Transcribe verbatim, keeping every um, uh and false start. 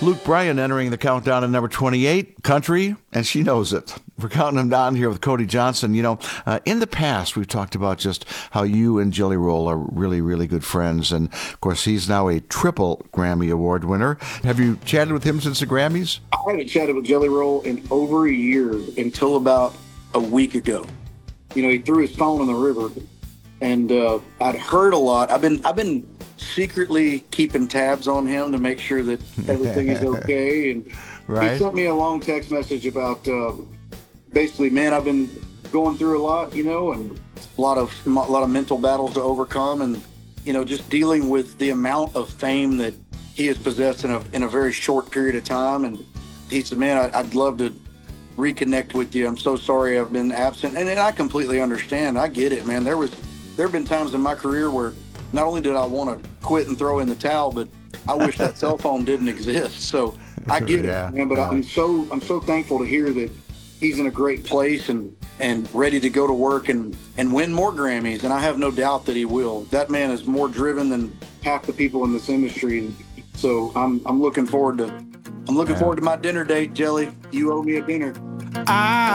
Luke Bryan entering the countdown at number twenty-eight, Country, and she knows it. We're counting him down here with Cody Johnson. You know, uh, in the past, we've talked about just how you and Jelly Roll are really, really good friends. And, of course, he's now a triple Grammy Award winner. Have you chatted with him since the Grammys? I haven't chatted with Jelly Roll in over a year until about a week ago. You know, he threw his phone in the river, and uh, I'd heard a lot. I've been, I've been secretly keeping tabs on him to make sure that everything is okay. And right. He sent me a long text message about uh, basically, man, I've been going through a lot, you know, and a lot of a lot of mental battles to overcome, and you know, just dealing with the amount of fame that he has possessed in a in a very short period of time. And he said, man, I, I'd love to reconnect with you. I'm so sorry I've been absent, and, and I completely understand. I get it, man. There was there have been times in my career where not only did I want to quit and throw in the towel, but I wish that cell phone didn't exist. So I get yeah, it, man. But yeah. I'm so I'm so thankful to hear that he's in a great place and and ready to go to work and and win more Grammys. And I have no doubt that he will. That man is more driven than half the people in this industry. So I'm I'm looking forward to I'm looking yeah. forward to my dinner date, Jelly. You owe me a dinner. I